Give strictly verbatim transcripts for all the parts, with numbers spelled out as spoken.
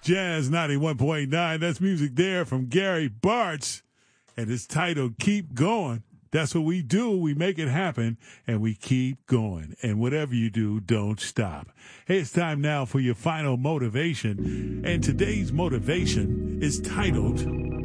Jazz ninety-one point nine. That's music there from Gary Bartz. And it's titled Keep Going. That's what we do. We make it happen, and we keep going. And whatever you do, don't stop. Hey, it's time now for your final motivation. And today's motivation is titled,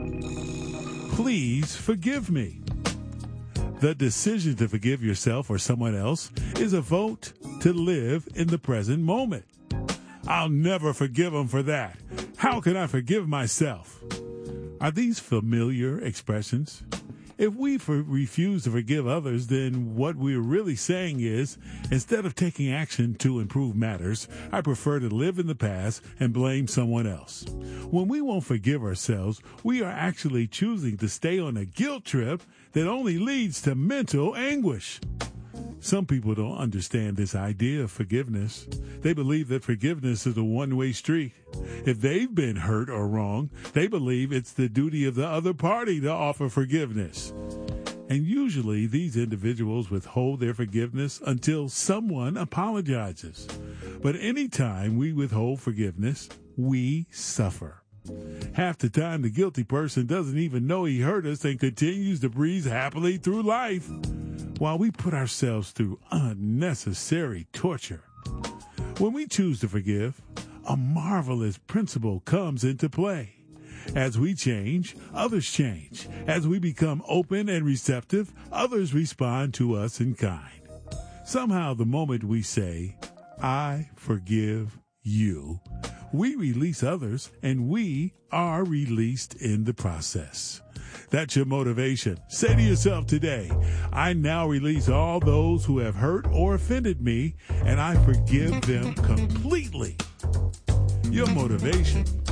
Please Forgive Me. The decision to forgive yourself or someone else is a vote to live in the present moment. I'll never forgive them for that. How can I forgive myself? Are these familiar expressions? If we for, refuse to forgive others, then what we're really saying is, instead of taking action to improve matters, I prefer to live in the past and blame someone else. When we won't forgive ourselves, we are actually choosing to stay on a guilt trip that only leads to mental anguish. Some people don't understand this idea of forgiveness. They believe that forgiveness is a one-way street. If they've been hurt or wrong, they believe it's the duty of the other party to offer forgiveness. And usually these individuals withhold their forgiveness until someone apologizes. But anytime we withhold forgiveness, we suffer. Half the time, the guilty person doesn't even know he hurt us and continues to breeze happily through life, while we put ourselves through unnecessary torture. When we choose to forgive, a marvelous principle comes into play. As we change, others change. As we become open and receptive, others respond to us in kind. Somehow, the moment we say, I forgive you, we release others, and we are released in the process. That's your motivation. Say to yourself today, I now release all those who have hurt or offended me, and I forgive them completely. Your motivation